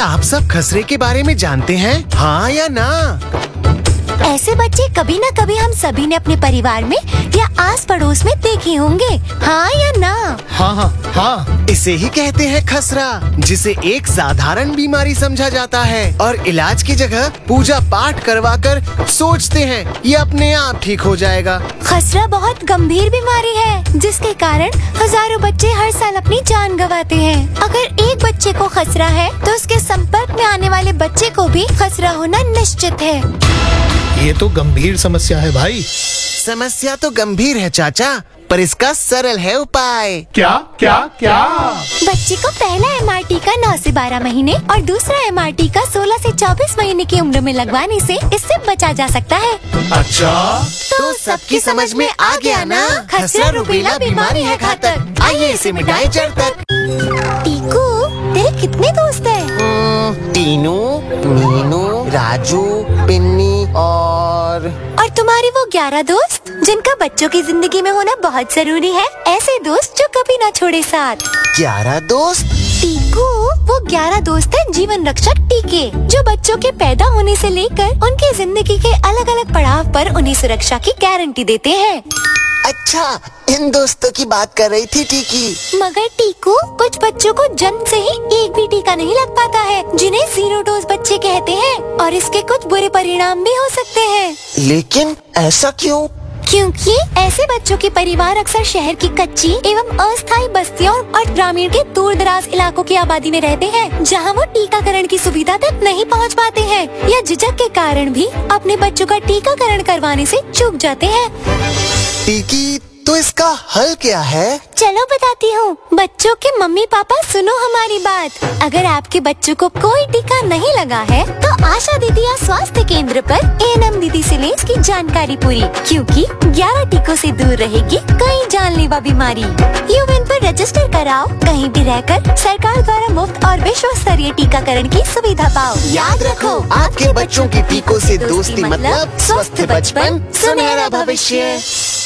आप सब खसरे के बारे में जानते हैं, हाँ या ना? ऐसे बच्चे कभी न कभी हम सभी ने अपने परिवार में या आस पड़ोस में देखे होंगे, हाँ या ना? हाँ, इसे ही कहते हैं खसरा, जिसे एक साधारण बीमारी समझा जाता है और इलाज की जगह पूजा पाठ करवाकर सोचते हैं ये अपने आप ठीक हो जाएगा। खसरा बहुत गंभीर बीमारी है, जिसके कारण हजारों बच्चे हर साल अपनी जान गंवाते हैं। अगर एक बच्चे को खसरा है तो उसके संपर्क में आने वाले बच्चे को भी खसरा होना निश्चित है। ये तो गंभीर समस्या है भाई। समस्या तो गंभीर है चाचा, पर इसका सरल है उपाय। क्या? बच्चे को पहला MR टीका 9 से 12 महीने और दूसरा MR टीका 16 से 24 महीने की उम्र में लगवाने से इससे बचा जा सकता है। अच्छा, तो सबकी समझ में आ गया ना? खसरा रुबेला बीमारी है घातक, आइए इसे मिटाएं जड़ तक। टीकू, तेरे कितने दोस्त हैं? टीनू, मीनू, राजू, पिन्नी और तुम्हारे वो 11 दोस्त जिनका बच्चों की जिंदगी में होना बहुत जरूरी है, ऐसे दोस्त जो कभी ना छोड़े साथ। 11 दोस्त? टीकू, वो 11 दोस्त हैं जीवन रक्षक टीके, जो बच्चों के पैदा होने से लेकर उनके जिंदगी के अलग अलग पड़ाव पर उन्हें सुरक्षा की गारंटी देते हैं। अच्छा, इन दोस्तों की बात कर रही थी टीकी। मगर टीकू, कुछ बच्चों को जन्म से ही एक भी टीका नहीं लग पाता है, जिन्हें 0 डोज बच्चे कहते हैं, और इसके कुछ बुरे परिणाम भी हो सकते हैं। लेकिन ऐसा क्यों? क्योंकि ऐसे बच्चों के परिवार अक्सर शहर की कच्ची एवं अस्थायी बस्तियों और ग्रामीण के दूर दराज इलाकों की आबादी में रहते हैं, जहां वो टीकाकरण की सुविधा तक नहीं पहुंच पाते हैं या झिझक के कारण भी अपने बच्चों का टीकाकरण करवाने से चूक जाते हैं। टीकी, तो इसका हल क्या है? चलो बताती हूँ। बच्चों के मम्मी पापा सुनो हमारी बात। अगर आपके बच्चों को कोई टीका नहीं लगा है तो आशा दीदी या स्वास्थ्य केंद्र पर ANM दीदी से ले इसकी जानकारी पूरी, क्योंकि 11 टीकों से दूर रहेगी कई जानलेवा बीमारी। यूएन पर रजिस्टर कराओ, कहीं भी रहकर सरकार द्वारा मुफ्त और विश्व स्तरीय टीकाकरण की सुविधा पाओ। याद रखो, आपके बच्चों की टीकों से दोस्ती मतलब स्वस्थ बचपन, सुनहरा भविष्य।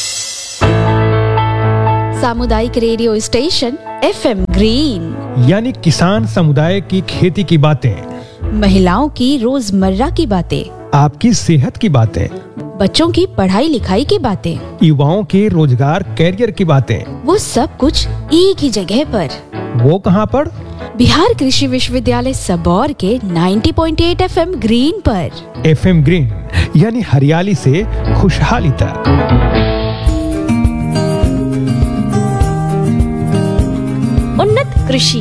सामुदायिक रेडियो स्टेशन FM ग्रीन, यानी किसान समुदाय की खेती की बातें, महिलाओं की रोजमर्रा की बातें, आपकी सेहत की बातें, बच्चों की पढ़ाई लिखाई की बातें, युवाओं के रोजगार कैरियर की बातें, वो सब कुछ एक ही जगह पर। वो कहाँ पर? बिहार कृषि विश्वविद्यालय सबौर के 90.8 FM ग्रीन पर। FM ग्रीन यानी हरियाली से खुशहाली तक। उन्नत कृषि।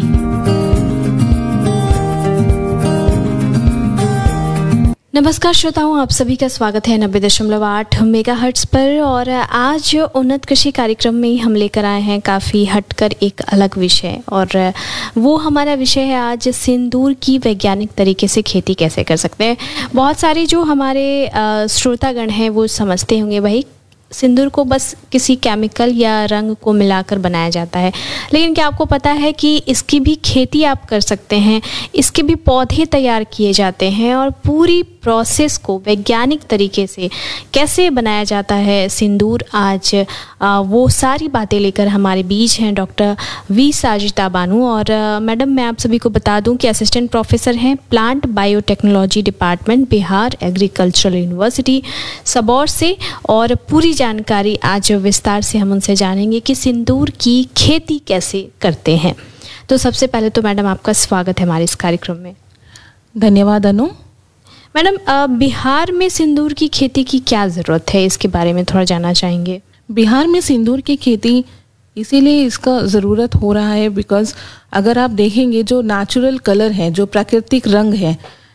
नमस्कार श्रोताओं, आप सभी का स्वागत है 90.8 मेगाहर्ट्ज पर। और आज उन्नत कृषि कार्यक्रम में हम लेकर आए हैं काफ़ी हटकर एक अलग विषय, और वो हमारा विषय है आज सिंदूर की वैज्ञानिक तरीके से खेती कैसे कर सकते हैं। बहुत सारे जो हमारे श्रोतागण हैं वो समझते होंगे भाई सिंदूर को बस किसी केमिकल या रंग को मिलाकर बनाया जाता है, लेकिन क्या आपको पता है कि इसकी भी खेती आप कर सकते हैं, इसके भी पौधे तैयार किए जाते हैं, और पूरी प्रोसेस को वैज्ञानिक तरीके से कैसे बनाया जाता है सिंदूर। आज वो सारी बातें लेकर हमारे बीच हैं डॉक्टर V साजिदा बानू। और मैडम, मैं आप सभी को बता दूं कि असिस्टेंट प्रोफेसर हैं plant biotechnology department, Bihar agricultural university Sabour से, और पूरी जानकारी आज विस्तार से हम उनसे जानेंगे कि सिंदूर की खेती कैसे करते हैं। तो सबसे पहले तो मैडम आपका स्वागत है हमारे इस कार्यक्रम में। धन्यवाद अनु। मैडम, बिहार में सिंदूर की खेती की क्या ज़रूरत है, इसके बारे में थोड़ा जानना चाहेंगे। बिहार में सिंदूर की खेती इसीलिए इसका ज़रूरत हो रहा है बिकॉज़ अगर आप देखेंगे जो नेचुरल कलर है, जो प्राकृतिक रंग है,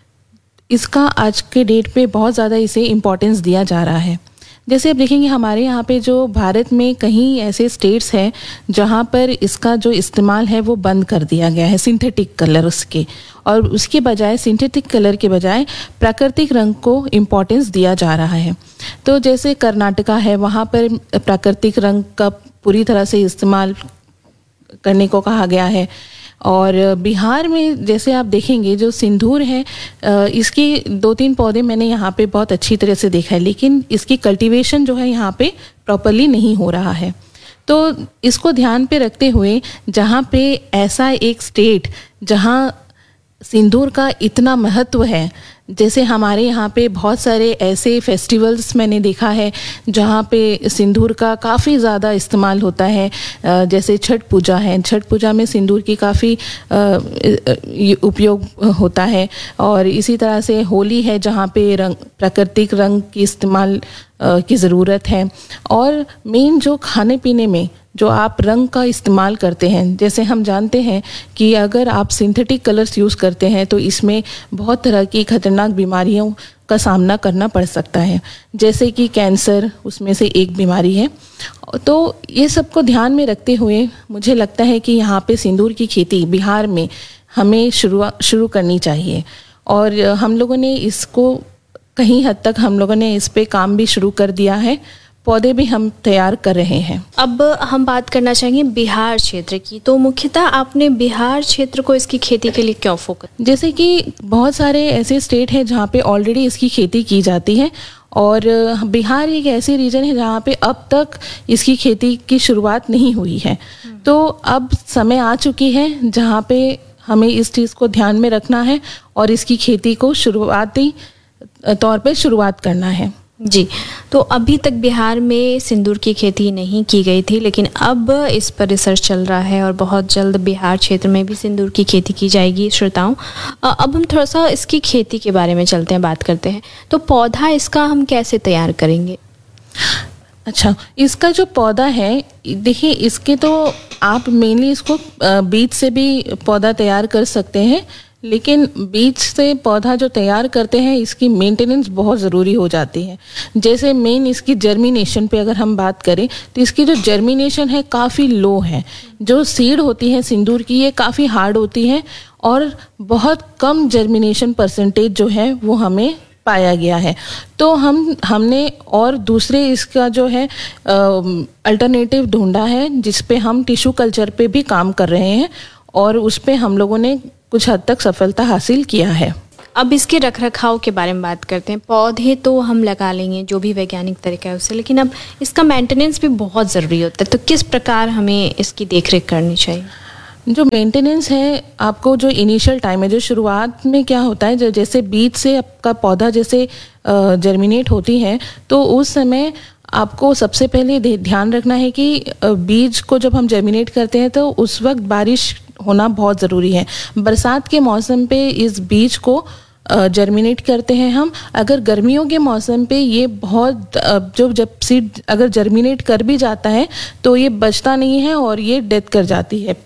इसका आज के डेट पे बहुत ज़्यादा इसे इम्पोर्टेंस दिया जा रहा है। जैसे आप देखेंगे हमारे यहाँ पे जो भारत में कहीं ऐसे स्टेट्स हैं जहाँ पर इसका जो इस्तेमाल है वो बंद कर दिया गया है, सिंथेटिक कलर उसके, और उसके बजाय सिंथेटिक कलर के बजाय प्राकृतिक रंग को इम्पोर्टेंस दिया जा रहा है। तो जैसे कर्नाटका है, वहाँ पर प्राकृतिक रंग का पूरी तरह से इस्तेमाल करने को कहा गया है। और बिहार में जैसे आप देखेंगे जो सिंदूर है, इसके 2-3 पौधे मैंने यहाँ पे बहुत अच्छी तरह से देखा है, लेकिन इसकी कल्टीवेशन जो है यहाँ पे प्रॉपरली नहीं हो रहा है। तो इसको ध्यान पे रखते हुए जहाँ पे ऐसा एक स्टेट जहाँ सिंदूर का इतना महत्व है। जैसे हमारे यहाँ पे बहुत सारे ऐसे फेस्टिवल्स मैंने देखा है जहाँ पे सिंदूर का काफ़ी ज़्यादा इस्तेमाल होता है। जैसे छठ पूजा है, छठ पूजा में सिंदूर की काफ़ी उपयोग होता है। और इसी तरह से होली है जहाँ पे प्राकृतिक रंग की इस्तेमाल की ज़रूरत है। और मेन जो खाने पीने में जो आप रंग का इस्तेमाल करते हैं, जैसे हम जानते हैं कि अगर आप सिंथेटिक कलर्स यूज़ करते हैं तो इसमें बहुत तरह की खतरनाक बीमारियों का सामना करना पड़ सकता है, जैसे कि कैंसर उसमें से एक बीमारी है। तो ये सबको ध्यान में रखते हुए मुझे लगता है कि यहाँ पे सिंदूर की खेती बिहार में हमें शुरू करनी चाहिए। और हम लोगों ने इसको कहीं हद तक हम लोगों ने इस पे काम भी शुरू कर दिया है, पौधे भी हम तैयार कर रहे हैं। अब हम बात करना चाहेंगे बिहार क्षेत्र की। तो मुख्यतः आपने बिहार क्षेत्र को इसकी खेती के लिए क्यों फोकस? जैसे कि बहुत सारे ऐसे स्टेट हैं जहाँ पे ऑलरेडी इसकी खेती की जाती है, और बिहार एक ऐसी रीजन है जहाँ पे अब तक इसकी खेती की शुरुआत नहीं हुई है। तो अब समय आ चुकी है जहाँ पे हमें इस चीज़ को ध्यान में रखना है और इसकी खेती को शुरुआती तौर पे शुरुआत करना है। जी, तो अभी तक बिहार में सिंदूर की खेती नहीं की गई थी, लेकिन अब इस पर रिसर्च चल रहा है और बहुत जल्द बिहार क्षेत्र में भी सिंदूर की खेती की जाएगी। श्रोताओं, अब हम थोड़ा सा इसकी खेती के बारे में चलते हैं, बात करते हैं। तो पौधा इसका हम कैसे तैयार करेंगे? अच्छा, इसका जो पौधा है, देखिए इसके तो आप मेनली इसको बीज से भी पौधा तैयार कर सकते हैं, लेकिन बीज से पौधा जो तैयार करते हैं इसकी मेंटेनेंस बहुत ज़रूरी हो जाती है। जैसे मेन इसकी जर्मिनेशन पे अगर हम बात करें तो इसकी जो जर्मिनेशन है काफ़ी लो है। जो सीड होती है सिंदूर की ये काफ़ी हार्ड होती है और बहुत कम जर्मिनेशन परसेंटेज जो है वो हमें पाया गया है। तो हमने और दूसरे इसका जो है अल्टरनेटिव ढूंढा है, जिस पे हम टिश्यू कल्चर पे भी काम कर रहे हैं और उस पे हम लोगों ने कुछ हद तक सफलता हासिल किया है। अब इसके रखरखाव के बारे में बात करते हैं। पौधे तो हम लगा लेंगे जो भी वैज्ञानिक तरीका है उससे, लेकिन अब इसका मेंटेनेंस भी बहुत ज़रूरी होता है। तो किस प्रकार हमें इसकी देखरेख करनी चाहिए? जो मेंटेनेंस है, आपको जो इनिशियल टाइम है, जो शुरुआत में क्या होता है, जो जैसे बीज से आपका पौधा जैसे जर्मिनेट होती है तो उस समय आपको सबसे पहले ध्यान रखना है कि बीज को जब हम जर्मिनेट करते हैं तो उस वक्त बारिश होना बहुत ज़रूरी है। बरसात के मौसम पे इस बीज को जर्मिनेट करते हैं हम। अगर गर्मियों के मौसम पे ये बहुत जब सीड अगर जर्मिनेट कर भी जाता है तो ये बचता नहीं है और ये डेथ कर जाती है।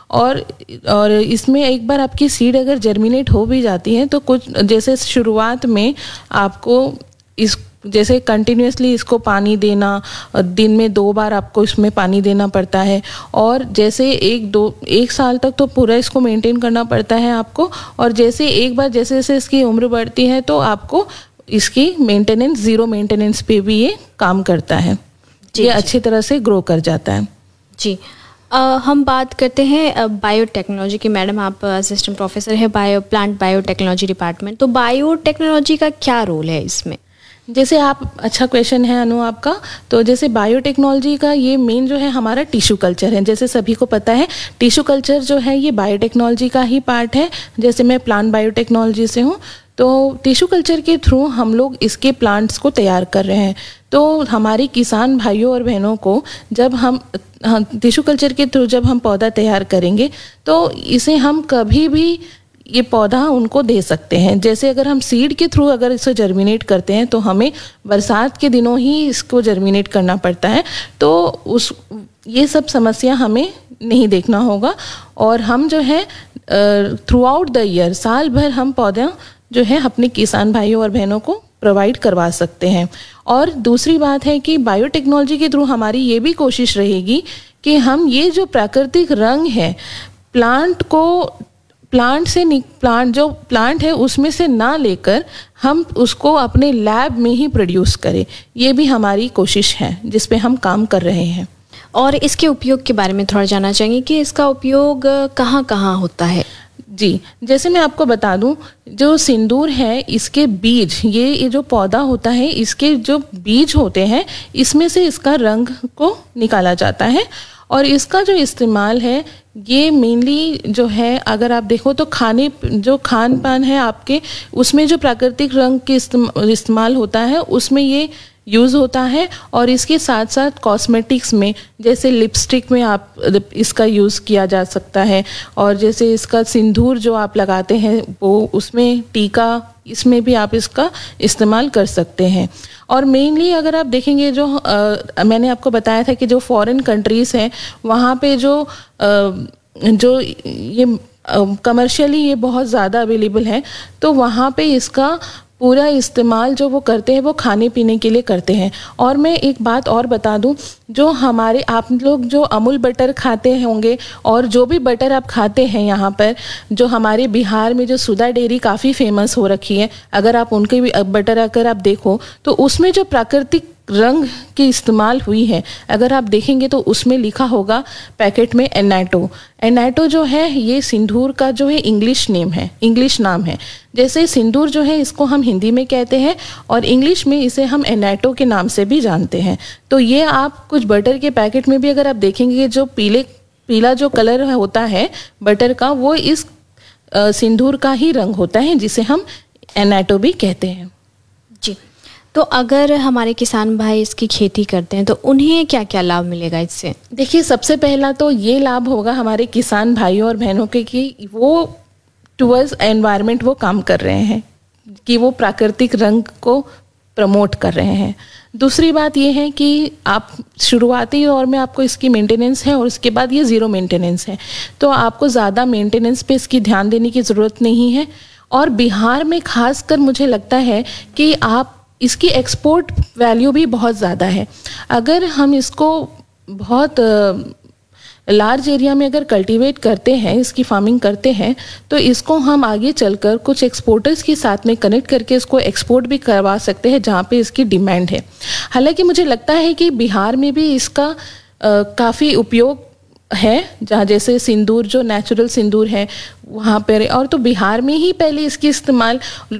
और इसमें एक बार आपकी सीड अगर जर्मिनेट हो भी जाती है तो कुछ जैसे शुरुआत में आपको जैसे कंटिन्यूसली इसको पानी देना, दिन में 2 बार आपको इसमें पानी देना पड़ता है। और जैसे 1 साल तक तो पूरा इसको मेंटेन करना पड़ता है आपको। और जैसे एक बार जैसे जैसे इसकी उम्र बढ़ती है तो आपको इसकी मेंटेनेंस, ज़ीरो मेंटेनेंस पे भी ये काम करता है। ये अच्छी तरह से ग्रो कर जाता है। जी, हम बात करते हैं बायोटेक्नोलॉजी की। मैडम, आप असिस्टेंट प्रोफेसर है प्लांट बायोटेक्नोलॉजी डिपार्टमेंट। तो बायोटेक्नोलॉजी का क्या रोल है इसमें? जैसे अच्छा क्वेश्चन है अनु आपका। तो जैसे बायोटेक्नोलॉजी का ये मेन जो है हमारा टिश्यू कल्चर है। जैसे सभी को पता है टिश्यू कल्चर जो है ये बायोटेक्नोलॉजी का ही पार्ट है। जैसे मैं प्लांट बायोटेक्नोलॉजी से हूँ, तो टिश्यू कल्चर के थ्रू हम लोग इसके प्लांट्स को तैयार कर रहे हैं। तो हमारे किसान भाइयों और बहनों को जब हम टिश्यू कल्चर के थ्रू जब हम पौधा तैयार करेंगे तो इसे हम कभी भी ये पौधा उनको दे सकते हैं। जैसे अगर हम सीड के थ्रू अगर इसे जर्मिनेट करते हैं तो हमें बरसात के दिनों ही इसको जर्मिनेट करना पड़ता है। तो ये सब समस्या हमें नहीं देखना होगा और हम जो है थ्रू आउट द ईयर, साल भर हम पौधा जो है अपने किसान भाइयों और बहनों को प्रोवाइड करवा सकते हैं। और दूसरी बात है कि बायोटेक्नोलॉजी के थ्रू हमारी ये भी कोशिश रहेगी कि हम ये जो प्राकृतिक रंग है प्लांट है उसमें से ना लेकर हम उसको अपने लैब में ही प्रोड्यूस करें। ये भी हमारी कोशिश है जिस पे हम काम कर रहे हैं। और इसके उपयोग के बारे में थोड़ा जानना चाहेंगे कि इसका उपयोग कहाँ कहाँ होता है? जी, जैसे मैं आपको बता दूं, जो सिंदूर है इसके बीज, ये जो पौधा होता है इसके जो बीज होते हैं इसमें से इसका रंग को निकाला जाता है। और इसका जो इस्तेमाल है ये मेनली जो है, अगर आप देखो तो खान पान है आपके, उसमें जो प्राकृतिक रंग के इस्तेमाल होता है उसमें ये यूज़ होता है। और इसके साथ साथ कॉस्मेटिक्स में, जैसे लिपस्टिक में आप इसका यूज़ किया जा सकता है, और जैसे इसका सिंदूर जो आप लगाते हैं वो, उसमें टीका, इसमें भी आप इसका इस्तेमाल कर सकते हैं। और मेनली अगर आप देखेंगे जो मैंने आपको बताया था कि जो फॉरेन कंट्रीज़ हैं वहाँ पे जो ये कमर्शियली ये बहुत ज़्यादा अवेलेबल है, तो वहाँ पे इसका पूरा इस्तेमाल जो वो करते हैं वो खाने पीने के लिए करते हैं। और मैं एक बात और बता दूं, जो हमारे आप लोग जो अमूल बटर खाते होंगे और जो भी बटर आप खाते हैं यहाँ पर, जो हमारे बिहार में जो सुधा डेयरी काफ़ी फेमस हो रखी है, अगर आप उनके भी बटर अगर आप देखो तो उसमें जो प्राकृतिक रंग की इस्तेमाल हुई है, अगर आप देखेंगे तो उसमें लिखा होगा पैकेट में एनाटो जो है ये सिंदूर का जो है इंग्लिश नाम है। जैसे सिंदूर जो है इसको हम हिंदी में कहते हैं और इंग्लिश में इसे हम एनाटो के नाम से भी जानते हैं। तो ये आप कुछ बटर के पैकेट में भी अगर आप देखेंगे, जो पीला जो कलर होता है बटर का, वो इस सिंदूर का ही रंग होता है, जिसे हम एनाटो भी कहते हैं। जी, तो अगर हमारे किसान भाई इसकी खेती करते हैं तो उन्हें क्या क्या लाभ मिलेगा इससे? देखिए, सबसे पहला तो ये लाभ होगा हमारे किसान भाइयों और बहनों के कि वो टुवर्ड्स एनवायरनमेंट वो काम कर रहे हैं, कि वो प्राकृतिक रंग को प्रमोट कर रहे हैं। दूसरी बात ये है कि आप शुरुआती दौर में आपको इसकी मेंटेनेंस है और उसके बाद ये ज़ीरो मेंटेनेंस है, तो आपको ज़्यादा मेंटेनेंस पे इसकी ध्यान देने की ज़रूरत नहीं है। और बिहार में खासकर मुझे लगता है कि आप इसकी एक्सपोर्ट वैल्यू भी बहुत ज़्यादा है। अगर हम इसको बहुत लार्ज एरिया में अगर कल्टीवेट करते हैं, इसकी फार्मिंग करते हैं, तो इसको हम आगे चलकर कुछ एक्सपोर्टर्स के साथ में कनेक्ट करके इसको एक्सपोर्ट भी करवा सकते हैं जहाँ पे इसकी डिमांड है। हालांकि मुझे लगता है कि बिहार में भी इसका काफ़ी उपयोग है, जहाँ जैसे सिंदूर जो नेचुरल सिंदूर है वहाँ पर, और तो बिहार में ही पहले इसकी इस्तेमाल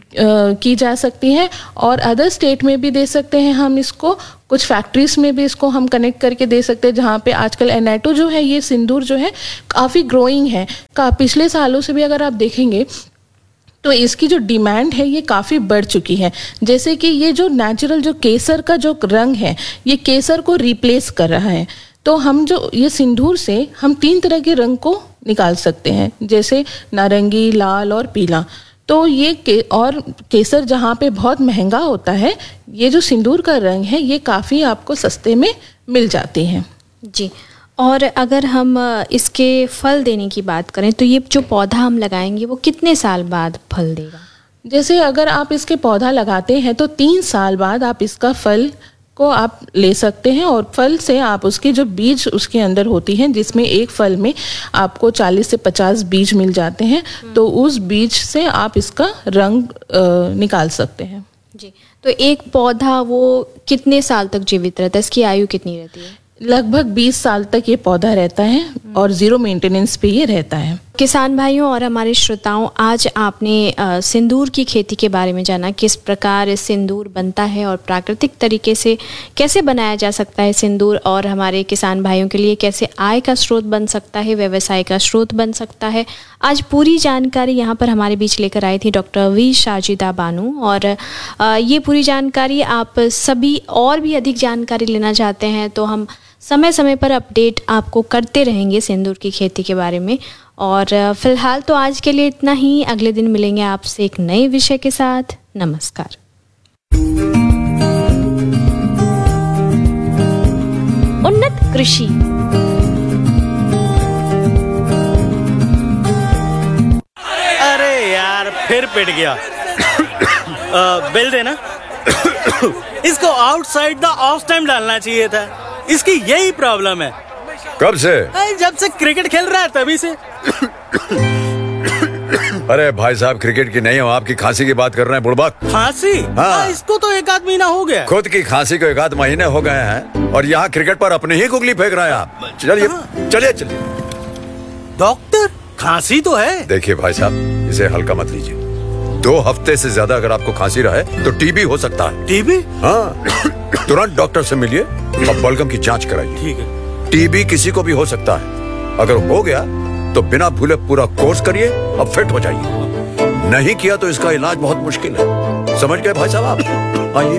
की जा सकती है और अदर स्टेट में भी दे सकते हैं हम इसको, कुछ फैक्ट्रीज में भी इसको हम कनेक्ट करके दे सकते हैं, जहाँ पे आजकल एनाटो जो है, ये सिंदूर जो है काफ़ी ग्रोइंग है। पिछले सालों से भी अगर आप देखेंगे तो इसकी जो डिमांड है ये काफ़ी बढ़ चुकी है। जैसे कि ये जो नेचुरल जो केसर का जो रंग है, ये केसर को रिप्लेस कर रहा है। तो हम जो ये सिंदूर से हम 3 तरह के रंग को निकाल सकते हैं, जैसे नारंगी, लाल और पीला। तो ये और केसर जहाँ पे बहुत महंगा होता है, ये जो सिंदूर का रंग है ये काफ़ी आपको सस्ते में मिल जाते हैं। जी, और अगर हम इसके फल देने की बात करें तो ये जो पौधा हम लगाएंगे वो कितने साल बाद फल देगा? जैसे अगर आप इसके पौधा लगाते हैं तो 3 साल बाद आप इसका फल को आप ले सकते हैं, और फल से आप उसके जो बीज उसके अंदर होती हैं, जिसमें एक फल में आपको 40 से 50 बीज मिल जाते हैं, तो उस बीज से आप इसका रंग निकाल सकते हैं। जी, तो एक पौधा वो कितने साल तक जीवित रहता है? इसकी आयु कितनी रहती है? लगभग 20 साल तक ये पौधा रहता है और ज़ीरो मेंटेनेंस पे ये रहता है। किसान भाइयों और हमारे श्रोताओं, आज आपने सिंदूर की खेती के बारे में जाना, किस प्रकार सिंदूर बनता है और प्राकृतिक तरीके से कैसे बनाया जा सकता है सिंदूर, और हमारे किसान भाइयों के लिए कैसे आय का स्रोत बन सकता है, व्यवसाय का स्रोत बन सकता है। आज पूरी जानकारी यहाँ पर हमारे बीच लेकर आई थी डॉक्टर वी शाजिदा बानू, और ये पूरी जानकारी आप सभी और भी अधिक जानकारी लेना चाहते हैं तो हम समय समय पर अपडेट आपको करते रहेंगे सिंदूर की खेती के बारे में। और फिलहाल तो आज के लिए इतना ही, अगले दिन मिलेंगे आपसे एक नए विषय के साथ। नमस्कार। उन्नत कृषि। अरे यार, फिर पिट गया। बिल देना। इसको आउटसाइड द ऑफ टाइम डालना चाहिए था। इसकी यही प्रॉब्लम है। कब से? जब से क्रिकेट खेल रहा है तभी से। अरे भाई साहब, क्रिकेट की नहीं हो, आपकी खांसी की बात कर रहे हैं बुड़बक। खांसी? हाँ। इसको तो 1 महीना हो गया। खुद की खांसी को 1 महीने हो गए हैं और यहाँ क्रिकेट पर अपने ही गुगली फेंक रहे हैं आप। चलिए चलिए चलिए। डॉक्टर, खांसी तो है। देखिए भाई साहब, इसे हल्का मत लीजिए। 2 हफ्ते से ज्यादा अगर आपको खांसी रहे तो टीबी हो सकता है। टीबी? हाँ, तुरंत डॉक्टर से मिलिए और बलगम की जांच कराइए। ठीक है। टीबी किसी को भी हो सकता है। अगर हो गया तो बिना भूले पूरा कोर्स करिए, अब फिट हो जाइए। नहीं किया तो इसका इलाज बहुत मुश्किल है। समझ गए भाई साहब आप? आइए।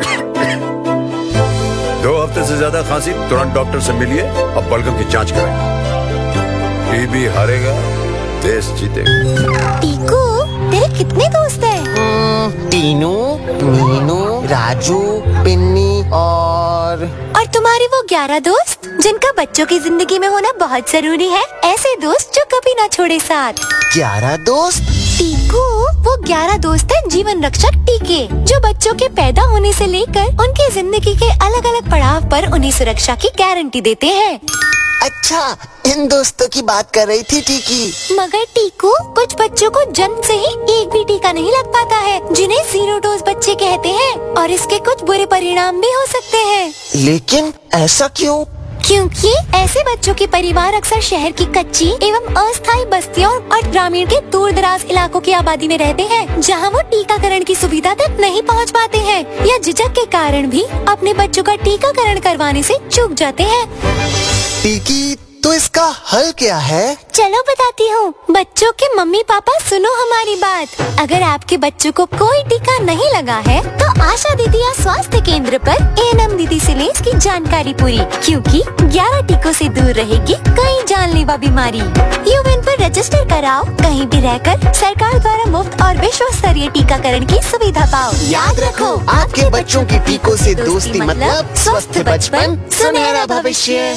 2 हफ्ते से ज्यादा खांसी, तुरंत डॉक्टर से मिलिए और बलगम की जांच कराइए। टीबी हारेगा, देश जीतेगा। टीकू, तेरे कितने दोस्त हैं? टीनू, मीनू, राजू, पिन्नी और तुम्हारे वो 11 दोस्त जिनका बच्चों की जिंदगी में होना बहुत जरूरी है, ऐसे दोस्त जो कभी ना छोड़े साथ। 11 दोस्त? टीकू, वो 11 दोस्त हैं जीवन रक्षक टीके, जो बच्चों के पैदा होने से लेकर उनकी जिंदगी के अलग अलग पड़ाव पर उन्हें सुरक्षा की गारंटी देते हैं। अच्छा, इन दोस्तों की बात कर रही थी टीकी। मगर टीकू, कुछ बच्चों को जन्म से ही एक भी टीका नहीं लग पाता है, जिन्हें 0 डोज बच्चे कहते हैं, और इसके कुछ बुरे परिणाम भी हो सकते हैं। लेकिन ऐसा क्यों? क्योंकि ऐसे बच्चों के परिवार अक्सर शहर की कच्ची एवं अस्थायी बस्तियों और ग्रामीण के दूर दराज इलाकों की आबादी में रहते हैं, जहां वो टीकाकरण की सुविधा तक नहीं पहुंच पाते हैं, या झिझक के कारण भी अपने बच्चों का टीकाकरण करवाने से चूक जाते हैं। टीकी, तो इसका हल क्या है? चलो बताती हूँ। बच्चों के मम्मी पापा सुनो हमारी बात। अगर आपके बच्चों को कोई टीका नहीं लगा है तो आशा दीदी या स्वास्थ्य केंद्र पर एएनएम दीदी से लें इसकी जानकारी पूरी, क्योंकि 11 टीकों से दूर रहेगी कई जानलेवा बीमारी। यूएन पर रजिस्टर कराओ, कहीं भी रहकर सरकार द्वारा मुफ्त और विश्व स्तरीय टीकाकरण की सुविधा पाओ। याद रखो, आपके बच्चों की टीकों से दोस्ती मतलब स्वस्थ बचपन, सुनहरा भविष्य।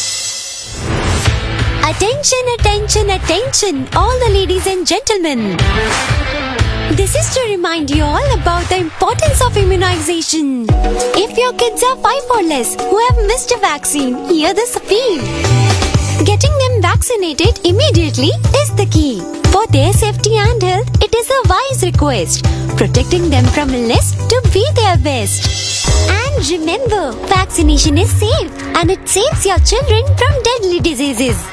Attention, attention, attention, all the ladies and gentlemen. This is to remind you all about the importance of immunization. If your kids are 5 or less who have missed a vaccine, hear this appeal. Getting them vaccinated immediately is the key. For their safety and health, it is a wise request. Protecting them from illness to be their best. And remember, vaccination is safe and it saves your children from deadly diseases.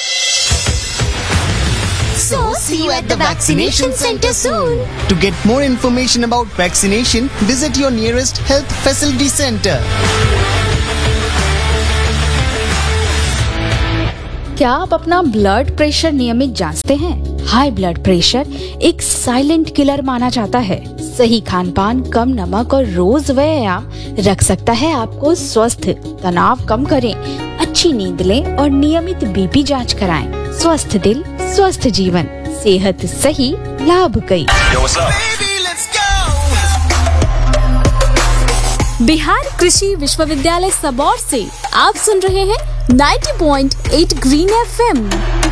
So, see you at the vaccination center soon. To get more information about vaccination, visit your nearest health facility center. क्या आप अपना blood pressure नियमित जांचते हैं? High blood pressure एक silent killer माना जाता है। सही खानपान, कम नमक और रोज व्यायाम रख सकता है आपको स्वस्थ। तनाव कम करें, अच्छी नींद लें और नियमित बीपी जांच कराएं। स्वस्थ दिल, स्वस्थ जीवन, सेहत सही, लाभ कई। बिहार कृषि विश्वविद्यालय सबौर से आप सुन रहे हैं 90.8 ग्रीन FM।